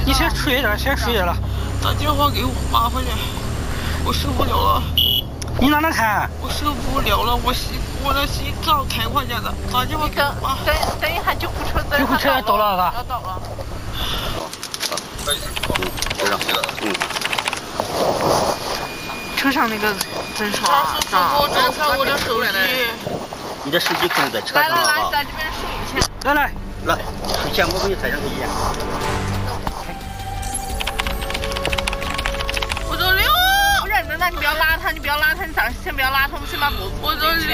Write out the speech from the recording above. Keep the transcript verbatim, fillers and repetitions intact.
你先出去了，先出去了。 打电话给我妈回来，我受不了了。 你哪能看？ 我受不了了，我心我的心脏开快点的，打电话给我妈。 等等一下，救护车， 救护车到了吧？ 要到了。 可以，嗯，车上了，嗯。 车上那个真爽啊！ 我找上我的手机。 你的手机可能在车上来来来， 啊。 在这边数一下。 来来来，出钱我给你抬上去一下。 我说六。 不认得，那你不要拉他，你不要拉他，你暂时先不要拉他，我们先把我我说六。